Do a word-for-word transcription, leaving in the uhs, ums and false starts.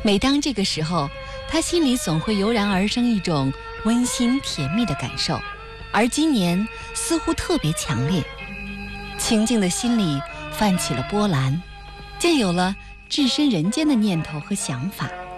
每当这个时候，他心里总会油然而生一种温馨甜蜜的感受，而今年似乎特别强烈。清静的心里泛起了波澜，竟有了置身人间的念头和想法。